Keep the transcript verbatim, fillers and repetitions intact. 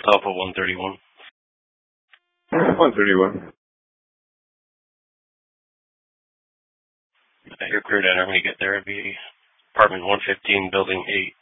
Alpha one thirty-one. one thirty-one. Your clear to enter when you get there. It'd be apartment one fifteen, building eight.